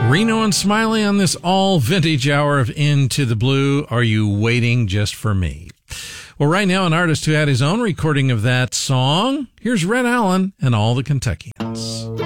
Reno and Smiley on this all vintage hour of Into the Blue. Are you waiting just for me? Well, right now, an artist who had his own recording of that song. Here's Red Allen and All the Kentuckians.